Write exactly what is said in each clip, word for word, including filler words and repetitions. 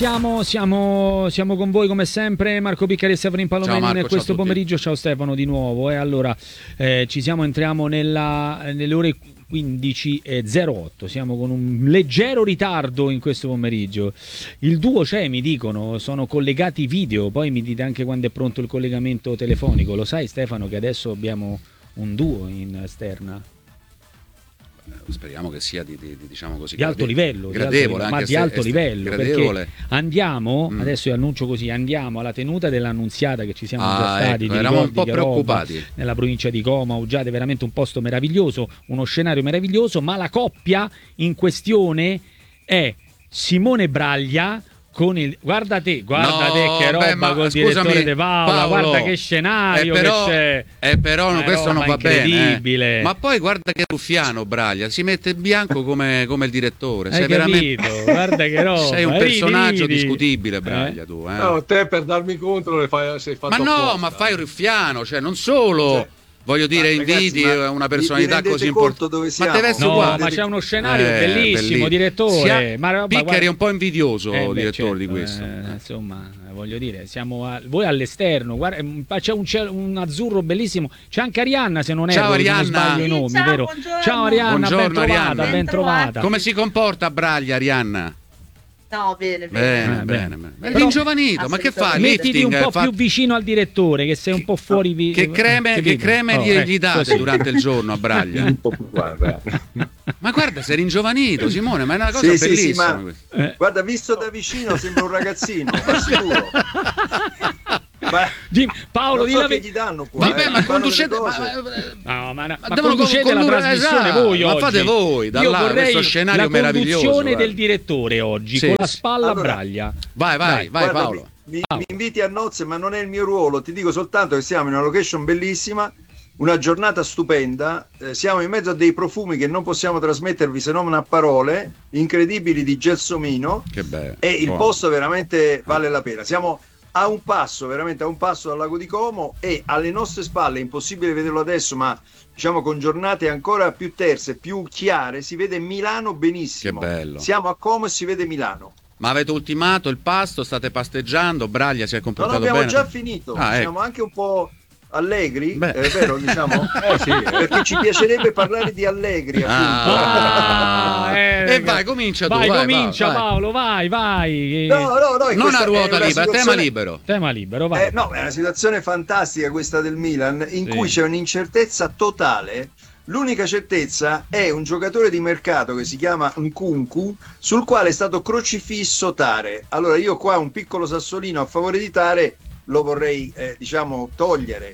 Siamo, siamo, siamo con voi come sempre, Marco Piccari e Stefano Impallomeni nel questo pomeriggio. Ciao Stefano di nuovo. E allora eh, ci siamo, entriamo nella, nelle ore quindici e zero otto. Siamo con un leggero ritardo in questo pomeriggio. Il duo c'è, mi dicono, sono collegati video. Poi mi dite anche quando è pronto il collegamento telefonico. Lo sai Stefano che adesso abbiamo un duo in esterna? Speriamo che sia di, di, diciamo così, di alto livello, gradevole, di alto, ma di alto livello, gradevole. Perché andiamo, mm. adesso io annuncio così, andiamo alla tenuta dell'Annunziata che ci siamo ah, già stati, ecco, eravamo un po' preoccupati, roba, nella provincia di Como, Uggiate, veramente un posto meraviglioso, uno scenario meraviglioso, ma la coppia in questione è Simone Braglia con il guarda te, guarda no, te che roba, beh, ma, col scusami, direttore De Paola, Paolo, guarda che scenario, eh, però, che c'è. Eh, però no, questo non va bene. Eh. Ma poi guarda che ruffiano Braglia, si mette bianco come, come il direttore. Hai sei capito? Veramente... Guarda che roba. Sei un personaggio ridi, ridi. discutibile, Braglia, eh? tu. Eh. No, te per darmi contro le fai, sei fatto Ma no, apposta. ma fai un ruffiano, cioè non solo... Cioè, voglio dire, ma, inviti ragazzi, una personalità così importante. Ma deve essere no, uguale. ma c'è uno scenario eh, bellissimo, bellissimo, direttore. Ma roba, Piccari guarda... è un po' invidioso, eh, direttore certo, di questo. Eh, insomma, voglio dire, siamo a... voi all'esterno. Guarda, c'è un, cielo, un azzurro bellissimo. C'è anche Arianna, se non è Ciao Arianna. Se non sbaglio i nomi, ciao, vero? Buongiorno. Ciao Arianna, buongiorno, ben trovata, Arianna. ben trovata. Come si comporta Braglia, Arianna? No, bene, bene, bene. bene, bene. È ringiovanito, ma che fa? Mettiti un po' fa... più vicino al direttore, che sei un po' fuori. Vi... Che creme, che che creme oh, gli, eh, gli date così. Durante il giorno a Braglia? Un po' più guarda. Ma guarda, sei ringiovanito, Simone, ma è una cosa sì, bellissima. Sì, sì, ma, eh. Guarda, visto da vicino sembra un ragazzino, ma sicuro. Ma, Paolo, so di gli danno qua, vabbè, eh, ma conducete ma, no, ma, ma, ma devono conducete con, la trasmissione esatto, voi oggi. Ma fate voi, da io là, vorrei questo scenario la meraviglioso. La conduzione del direttore oggi, sì, con la spalla allora, Braglia. Vai, vai, vai, vai Paolo. Mi, mi inviti a nozze, ma non è il mio ruolo. Ti dico soltanto che siamo in una location bellissima, una giornata stupenda. Eh, siamo in mezzo a dei profumi che non possiamo trasmettervi se non a parole, incredibili di Gelsomino. Che bello. E il posto veramente vale la pena. Siamo a un passo, veramente a un passo dal lago di Como, e alle nostre spalle, è impossibile vederlo adesso, ma diciamo con giornate ancora più terse, più chiare, si vede Milano benissimo. Che bello. Siamo a Como e si vede Milano. Ma avete ultimato il pasto, state pasteggiando, Braglia si è comportato bene? No, abbiamo bene? già finito, ah, siamo ecco. anche un po' allegri, Beh. è vero, diciamo? Eh, sì, perché ci piacerebbe parlare di allegri, ah, ah, eh, e vai, comincia tu, vai, vai, comincia vai, Paolo, vai, vai. No, no, no, non a ruota libera, situazione... tema libero. Tema libero, vai. Eh, no, è una situazione fantastica questa del Milan, in sì. cui c'è un'incertezza totale. L'unica certezza è un giocatore di mercato che si chiama Nkunku, sul quale è stato crocifisso Tare. Allora io qua un piccolo sassolino a favore di Tare lo vorrei eh, diciamo togliere.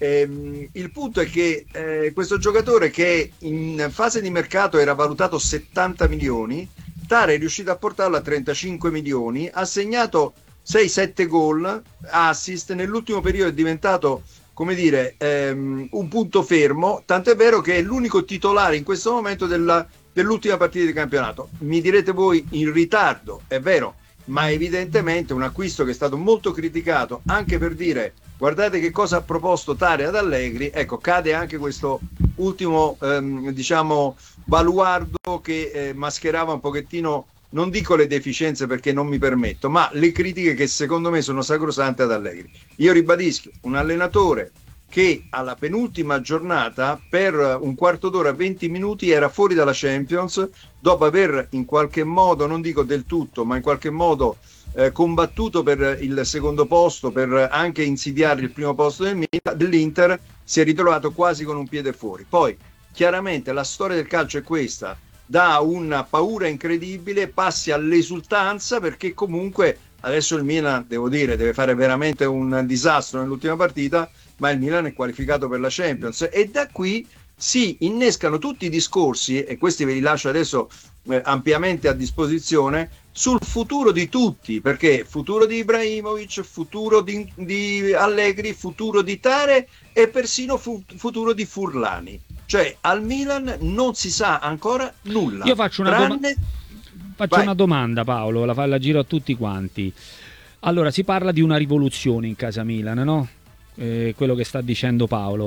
Ehm, il punto è che eh, questo giocatore, che in fase di mercato era valutato settanta milioni, Tare è riuscito a portarlo a trentacinque milioni, ha segnato sei sette gol, assist, nell'ultimo periodo è diventato, come dire, ehm, un punto fermo, tant'è vero che è l'unico titolare in questo momento della, dell'ultima partita di campionato. Mi direte voi, in ritardo, è vero, ma evidentemente un acquisto che è stato molto criticato, anche per dire guardate che cosa ha proposto Tare ad Allegri. Ecco, cade anche questo ultimo ehm, diciamo baluardo che eh, mascherava un pochettino, non dico le deficienze perché non mi permetto, ma le critiche che secondo me sono sacrosante ad Allegri. Io ribadisco, un allenatore che alla penultima giornata per un quarto d'ora, venti minuti era fuori dalla Champions, dopo aver in qualche modo, non dico del tutto, ma in qualche modo eh, combattuto per il secondo posto, per anche insidiare il primo posto del Milan, dell'Inter, si è ritrovato quasi con un piede fuori. Poi chiaramente la storia del calcio è questa: da una paura incredibile passi all'esultanza, perché comunque adesso il Milan, devo dire, deve fare veramente un disastro nell'ultima partita, ma il Milan è qualificato per la Champions, e da qui si innescano tutti i discorsi, e questi ve li lascio adesso eh, ampiamente a disposizione, sul futuro di tutti, perché futuro di Ibrahimovic, futuro di, di Allegri, futuro di Tare e persino fu, futuro di Furlani. Cioè al Milan non si sa ancora nulla. Io faccio una, tranne... doma- faccio una domanda, Paolo, la, la giro a tutti quanti. Allora, si parla di una rivoluzione in casa Milan, no? Eh, quello che sta dicendo Paolo.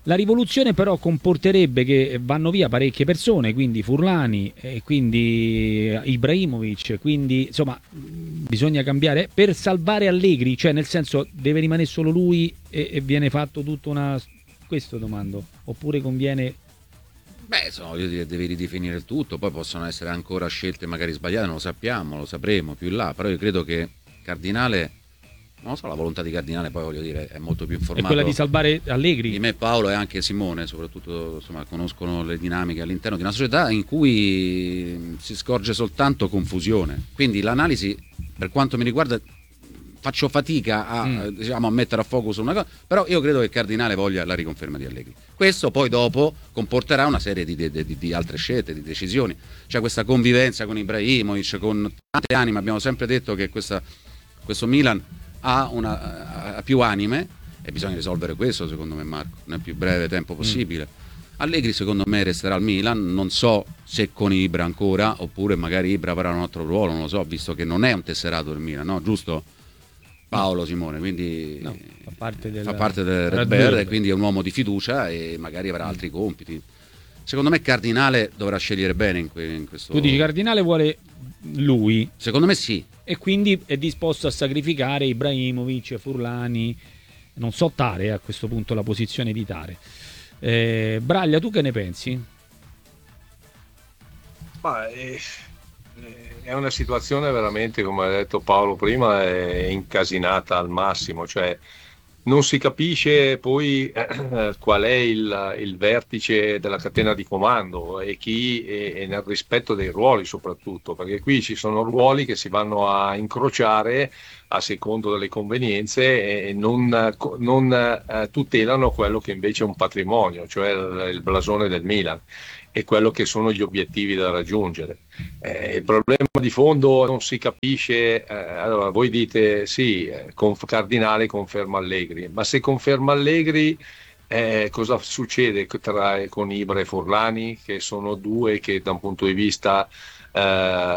La rivoluzione però comporterebbe che vanno via parecchie persone, quindi Furlani, e quindi Ibrahimovic, quindi insomma bisogna cambiare per salvare Allegri, cioè nel senso deve rimanere solo lui e, e viene fatto tutto una... questo domando, oppure conviene... Beh, insomma, devi ridefinire il tutto, poi possono essere ancora scelte magari sbagliate, non lo sappiamo, lo sapremo più in là, però io credo che Cardinale... non so, la volontà di Cardinale poi voglio dire è molto più informato. È quella di salvare Allegri. Di me, Paolo e anche Simone, soprattutto insomma, conoscono le dinamiche all'interno di una società in cui si scorge soltanto confusione. Quindi l'analisi, per quanto mi riguarda, faccio fatica a, mm. diciamo, a mettere a fuoco su una cosa, però io credo che Cardinale voglia la riconferma di Allegri. Questo poi dopo comporterà una serie di, di, di, di altre scelte, di decisioni. C'è questa convivenza con Ibrahimovic, con tante anime, abbiamo sempre detto che questa, questo Milan ha, una, ha più anime e bisogna risolvere questo secondo me, Marco, nel più breve tempo possibile. Mm. Allegri secondo me resterà al Milan, non so se con Ibra ancora oppure magari Ibra avrà un altro ruolo, non lo so, visto che non è un tesserato del Milan, no? Giusto Paolo, Simone? Quindi no, fa parte del, fa parte del Red Bear e quindi è un uomo di fiducia e magari avrà mm. altri compiti. Secondo me Cardinale dovrà scegliere bene in, que- in questo... Tu dici Cardinale vuole lui? Secondo me sì. E quindi è disposto a sacrificare Ibrahimovic, Furlani, non so Tare a questo punto, la posizione di Tare. Eh, Braglia, tu che ne pensi? Ma è, è una situazione veramente, come ha detto Paolo prima, è incasinata al massimo, cioè non si capisce poi eh, qual è il, il vertice della catena di comando e chi è, è nel rispetto dei ruoli soprattutto, perché qui ci sono ruoli che si vanno a incrociare a secondo delle convenienze e non, non eh, tutelano quello che invece è un patrimonio, cioè il, il blasone del Milan e quello che sono gli obiettivi da raggiungere. Eh, il problema di fondo non si capisce, eh, allora voi dite sì, conf- Cardinale conferma Allegri, ma se conferma Allegri eh, cosa succede tra, con Ibra e Furlani, che sono due che da un punto di vista eh,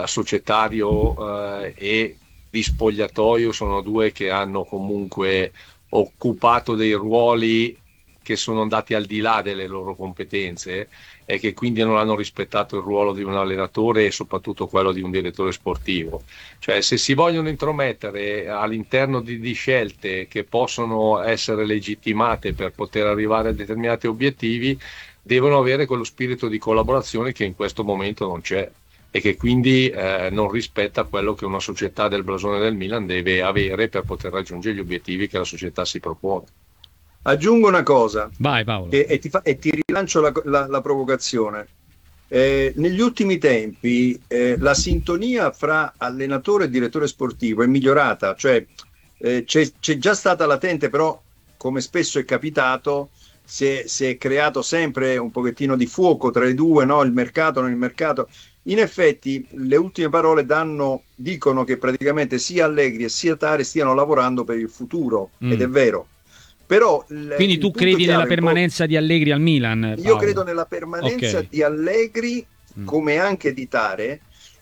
societario eh, e di spogliatoio sono due che hanno comunque occupato dei ruoli che sono andati al di là delle loro competenze e che quindi non hanno rispettato il ruolo di un allenatore e soprattutto quello di un direttore sportivo. Cioè, se si vogliono intromettere all'interno di, di scelte che possono essere legittimate per poter arrivare a determinati obiettivi, devono avere quello spirito di collaborazione che in questo momento non c'è e che quindi eh, non rispetta quello che una società del blasone del Milan deve avere per poter raggiungere gli obiettivi che la società si propone. Aggiungo una cosa. Vai, Paolo. E, e, ti, fa, e ti rilancio la, la, la provocazione. Eh, negli ultimi tempi eh, la sintonia fra allenatore e direttore sportivo è migliorata, cioè eh, c'è, c'è già stata latente, però come spesso è capitato si è, si è creato sempre un pochettino di fuoco tra i due, no? Il mercato, non il mercato. In effetti le ultime parole danno, dicono che praticamente sia Allegri e sia Tare stiano lavorando per il futuro, mm. ed è vero. Però quindi tu credi nella permanenza di Allegri al Milan, Paolo? Io credo nella permanenza okay. di Allegri come anche di Tare,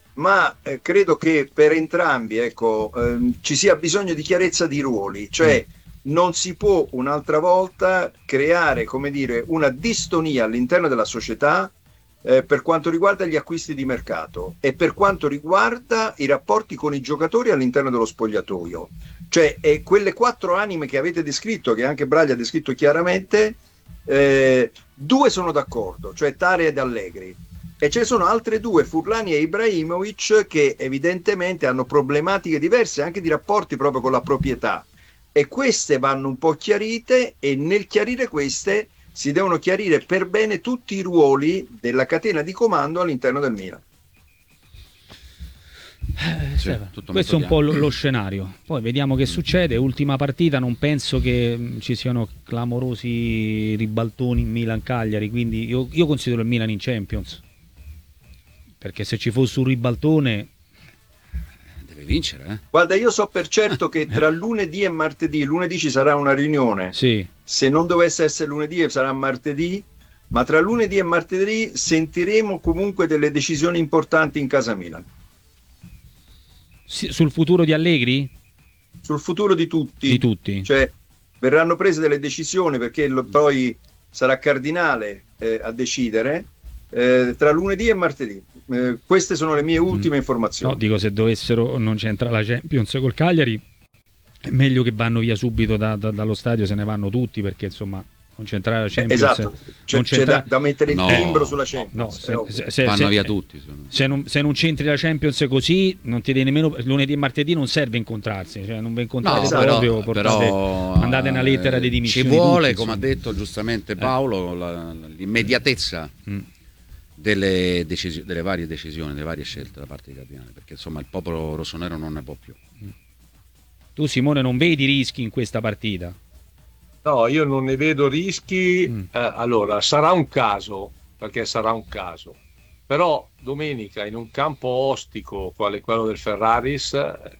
ma eh, credo che per entrambi ecco, ehm, ci sia bisogno di chiarezza di ruoli, cioè mm. non si può un'altra volta creare, come dire, una distonia all'interno della società eh, per quanto riguarda gli acquisti di mercato e per quanto riguarda i rapporti con i giocatori all'interno dello spogliatoio. Cioè, eh, quelle quattro anime che avete descritto, che anche Braglia ha descritto chiaramente, eh, due sono d'accordo, cioè Tare ed Allegri, e ce ne sono altre due, Furlani e Ibrahimovic, che evidentemente hanno problematiche diverse anche di rapporti proprio con la proprietà, e queste vanno un po' chiarite, e nel chiarire queste si devono chiarire per bene tutti i ruoli della catena di comando all'interno del Milan. Eh, sì, questo è un po' lo, lo scenario, poi vediamo che succede. Ultima partita, non penso che mh, ci siano clamorosi ribaltoni in Milan-Cagliari, quindi io, io considero il Milan in Champions, perché se ci fosse un ribaltone deve vincere, eh? Guarda, io so per certo che tra lunedì e martedì, lunedì ci sarà una riunione, sì. Se non dovesse essere lunedì sarà martedì, ma tra lunedì e martedì sentiremo comunque delle decisioni importanti in casa Milan. Sul futuro di Allegri? Sul futuro di tutti. Di tutti. Cioè, verranno prese delle decisioni perché lo, poi sarà Cardinale eh, a decidere eh, tra lunedì e martedì. Eh, queste sono le mie ultime mm. informazioni. No, dico, se dovessero non c'entra la Champions col Cagliari, è meglio che vanno via subito da, da, dallo stadio, se ne vanno tutti, perché insomma concentrare la Champions, esatto, c'è, c'entra... c'è da, da mettere il no, timbro sulla Champions. No, se, se, se, vanno se, via tutti. Se non, se non c'entri la Champions così, non ti devi nemmeno lunedì e martedì, non serve incontrarsi, cioè non vi incontrate no, proprio, però, portate, però, mandate una lettera di dimissioni. Ci vuole, tutti, come ha detto giustamente Paolo, eh. la, l'immediatezza mm. delle, decisi- delle varie decisioni, delle varie scelte da parte dei Cardinali, perché insomma il popolo rossonero non ne può più. Mm. Tu, Simone, non vedi rischi in questa partita? No, io non ne vedo rischi. Mm. Eh, allora, sarà un caso, perché sarà un caso. Però domenica in un campo ostico, quale quello del Ferraris,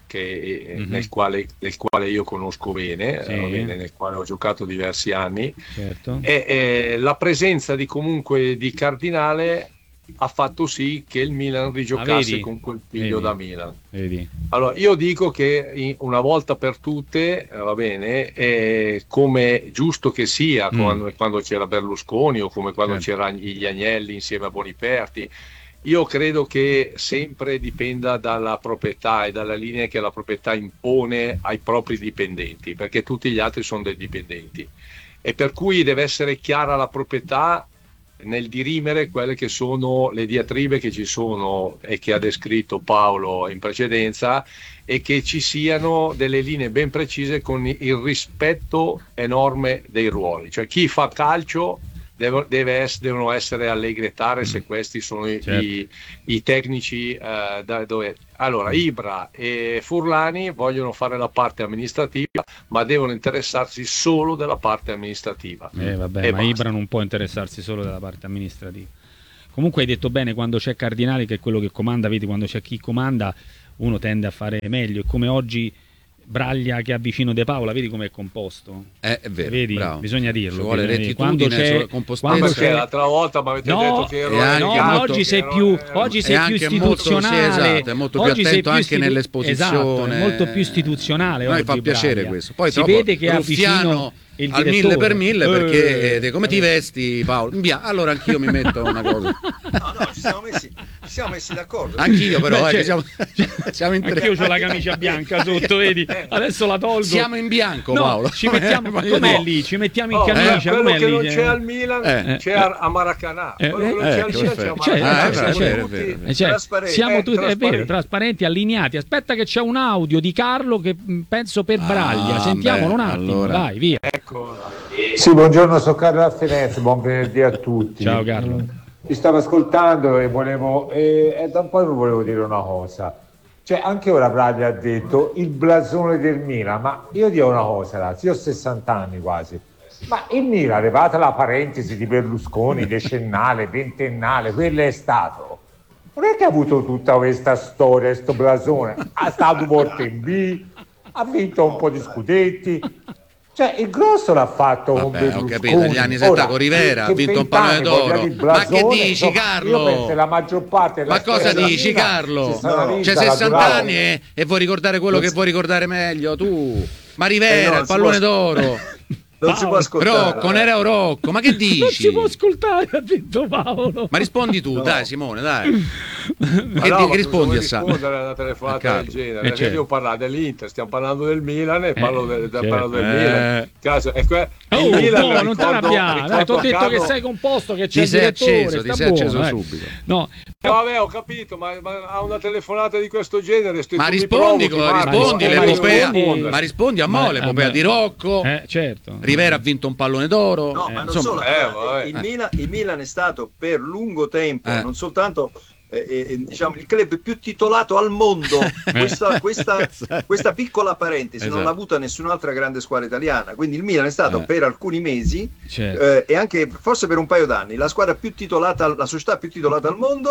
che, mm-hmm. nel, quale, nel quale io conosco bene, sì. eh, bene, nel quale ho giocato diversi anni, certo. e, e la presenza di comunque di Cardinale ha fatto sì che il Milan rigiocasse con quel figlio vedi. da Milan. Vedi. Allora io dico che una volta per tutte, eh, va bene, eh, come giusto che sia, mm. quando, quando c'era Berlusconi o come quando certo. c'erano gli Agnelli insieme a Boniperti, io credo che sempre dipenda dalla proprietà e dalla linea che la proprietà impone ai propri dipendenti, perché tutti gli altri sono dei dipendenti, e per cui deve essere chiara la proprietà nel dirimere quelle che sono le diatribe che ci sono e che ha descritto Paolo in precedenza, e che ci siano delle linee ben precise con il rispetto enorme dei ruoli, cioè chi fa calcio deve, deve ess- devono essere Allegri e Tare, se questi sono i, certo. i, i tecnici eh, da dove. Allora Ibra e Furlani vogliono fare la parte amministrativa, ma devono interessarsi solo della parte amministrativa. Eh, vabbè, e ma basta. Ibra non può interessarsi solo della parte amministrativa. Comunque hai detto bene, quando c'è Cardinale, che è quello che comanda, vedi, quando c'è chi comanda uno tende a fare meglio, e come oggi Braglia che ha vicino De Paola, vedi com'è composto? Eh, è vero, vedi? bravo. Bisogna dirlo. Ci vuole bisogna dire. Quando rettitudine, c'è, quando c'è l'altra volta mi avete no, detto che ero anche no, ma molto, oggi sei ero, più, ero, oggi sei più istituzionale, molto, sì, esatto, è molto più oggi attento più anche istitu- nell'esposizione, esatto, è molto più istituzionale. A noi oggi fa piacere Braglia. questo. Poi si vede che ha vicino ruffiano il al direttore. mille per mille, perché eh, come ti vesti, Paolo? Via, allora anch'io mi metto una cosa. No, no, ci siamo messi, ci siamo messi d'accordo. Anch'io però, Beh, eh, cioè, che siamo, siamo in tre. Anch'io ho la camicia bianca sotto, vedi? Adesso la tolgo. Siamo in bianco, no, Paolo. Ci mettiamo, com'è lì? Ci mettiamo in oh, camicia. eh, quello com'è che lì? non c'è al Milan eh, c'è a, a Maracanã. Eh, quello che non eh, c'è al Milan perfetto. c'è a Maracanã. Cioè, Ah, è siamo vero, tutti- è vero, è vero. eh, cioè, Trasparenti, siamo eh, tutti è vero, trasparenti. trasparenti, allineati. Aspetta che c'è un audio di Carlo che mh, penso per Ah, Braglia. Sentiamolo beh, un attimo, allora. dai, via. Ecco. Sì, buongiorno, sono Carlo da Firenze, buon venerdì a tutti. Ciao Carlo. Vi stavo ascoltando e volevo, e, e da un po' vi volevo dire una cosa. Cioè, anche ora Braglia ha detto il blasone del Milan, ma io dico una cosa, ragazzi, io ho sessanta anni quasi, ma il Milan, levata la parentesi di Berlusconi, decennale, ventennale, quello è stato. Non è che ha avuto tutta questa storia, questo blasone, ha stato volte in B, ha vinto un po' di scudetti. Cioè il grosso l'ha fatto con Vabbè, Berlusconi. ho capito, negli anni settanta con Rivera, ha vinto un pallone d'oro. Ma che dici, Carlo? Io penso che la maggior parte della Ma cosa storia dici, della Carlo? si sarà C'è vista la sessanta durata- anni e, e vuoi ricordare quello che vuoi ricordare meglio, tu. Ma Rivera, Eh no, il pallone si può- d'oro. Non si può ascoltare. Rocco, Nereo Rocco, ma che Non dici? si può ascoltare, ha detto Paolo. Ma rispondi tu, No. dai Simone, dai. Ma Che, no, di- ma che cosa rispondi vuoi a Sa? rispondere a una telefonata A caso. del genere? Eh, Perché certo. devo parlare dell'Inter, stiamo parlando del Milan e parlo, del, certo. parlo del Eh. Milan. Caso, è que- Oh, il Milan, no, non ti ricordo- arrabbiare, dai, ti ho ricordo detto Carlo- che sei composto, che c'è Ti il sei direttore, acceso, ti sta sei acceso buono, eh. subito. No, Vabbè, ho capito, ma, ma a una telefonata di questo genere stu- Ma tu mi rispondi, provochi, co- Marco, rispondi ma eh, l'epopea, rispondi- ma rispondi a Ma- mo' l'epopea vabbè. di Rocco. eh, certo. Rivera ha vinto un pallone d'oro. No, eh, ma non insomma, solo, eh, eh, vabbè. il, Milan, il Milan è stato per lungo tempo Eh. non soltanto eh, eh, diciamo, il club più titolato al mondo. Questa, questa, questa piccola parentesi non Esatto. l'ha avuta nessun'altra grande squadra italiana, quindi il Milan è stato Eh. per alcuni mesi Certo. eh, e anche forse per un paio d'anni la squadra più titolata, la società più titolata al mondo,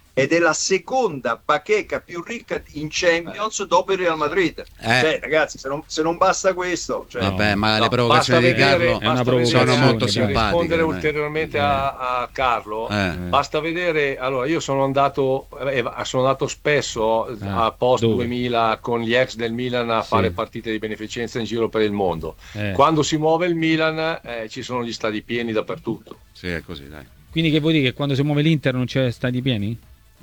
ed è la seconda bacheca più ricca in Champions dopo il Real Madrid. Eh. Cioè, ragazzi, se non, se non basta questo, cioè, vabbè, ma no, le provocazioni di Carlo è una provocazione, sono molto per simpatiche. rispondere ulteriormente eh. a, a Carlo, eh. basta vedere. Allora, io sono andato, eh, sono andato spesso eh, a post dove? duemila con gli ex del Milan a sì. fare partite di beneficenza in giro per il mondo. Eh. Quando si muove il Milan, eh, ci sono gli stadi pieni dappertutto. Sì, è così, dai. Quindi che vuoi dire che quando si muove l'Inter non c'è stadi pieni?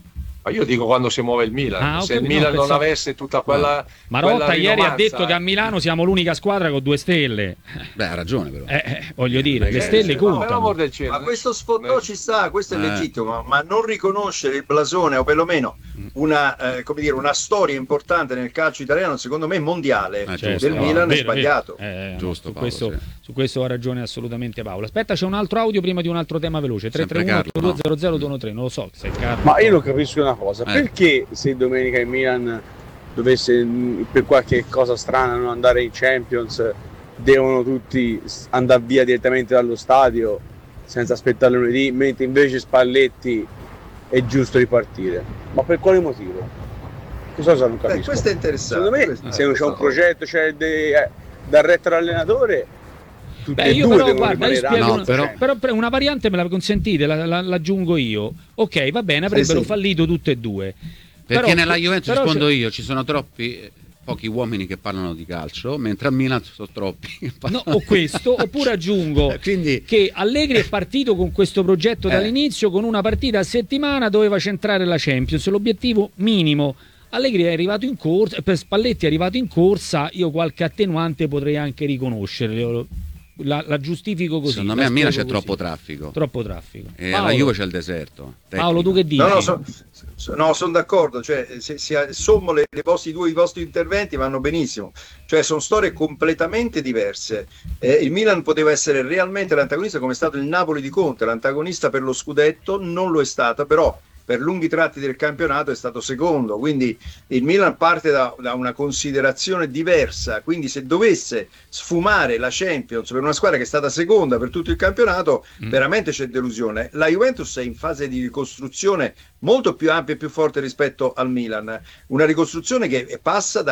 Ma io dico quando si muove il Milan, ah, se il Milan no, non avesse tutta quella Marotta quella ieri ha detto che a Milano siamo l'unica squadra con due stelle. Beh, ha ragione però. Eh, eh, voglio dire, le stelle contano. Ma, del cielo, ma questo sfottò ci sta, questo è eh. legittimo, ma non riconoscere il blasone o perlomeno una, eh, come dire, una storia importante nel calcio italiano, secondo me mondiale, eh, certo, del Milan vero, è sbagliato. Eh, giusto, su, Paolo, questo, sì. su questo ha ragione assolutamente Paolo. Aspetta, c'è un altro audio prima di un altro tema veloce. tre tre uno otto due zero zero due uno tre, non lo so se è Carlo. Ma io non capisco una cosa, eh. perché se domenica il Milan dovesse per qualche cosa strana non andare in Champions, devono tutti andare via direttamente dallo stadio senza aspettare lunedì, mentre invece Spalletti è giusto ripartire? Ma per quale motivo? Questo non capisco. Beh, questo è interessante. Secondo me questo, se non c'è un progetto, c'è de, eh, da retro allenatore, tutti Beh, e io due però, devono guarda, io rimanere spiego no, però... però, però una variante me la consentite, la, la, l'aggiungo io. Ok, va bene, avrebbero sì, sì. fallito tutte e due. Perché però, nella Juventus, però rispondo c'è... io, ci sono troppi pochi uomini che parlano di calcio, mentre a Milan sono troppi. No, o questo, oppure aggiungo Quindi... che Allegri è partito con questo progetto eh. dall'inizio, con una partita a settimana doveva centrare la Champions, l'obiettivo minimo. Allegri è arrivato in corsa, per Spalletti è arrivato in corsa, io qualche attenuante potrei anche riconoscerlo. La, la giustifico così. Secondo me a Milano c'è così. troppo traffico. Troppo traffico. E alla Juve c'è il deserto. Tecnico. Paolo, tu che dici? No, no, sono no, son d'accordo. Cioè, se, se sommo le, le vostri due i vostri interventi vanno benissimo. Cioè, sono storie completamente diverse. Eh, il Milan poteva essere realmente l'antagonista, come è stato il Napoli di Conte, l'antagonista per lo scudetto, non lo è stata, però per lunghi tratti del campionato è stato secondo, quindi il Milan parte da, da una considerazione diversa, quindi se dovesse sfumare la Champions per una squadra che è stata seconda per tutto il campionato, mm. veramente c'è delusione. La Juventus è in fase di ricostruzione molto più ampia e più forte rispetto al Milan, una ricostruzione che passa da